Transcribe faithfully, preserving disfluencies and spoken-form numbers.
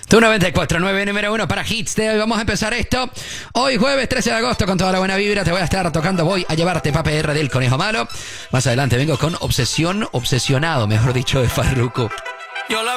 Tu noventa y cuatro punto nueve, número uno para hits de hoy. Vamos a empezar esto. Hoy jueves trece de agosto con toda la buena vibra. Te voy a estar tocando Voy a llevarte pa' P R del Conejo Malo. Más adelante vengo con Obsesión, Obsesionado, mejor dicho, de Farruko. Yo la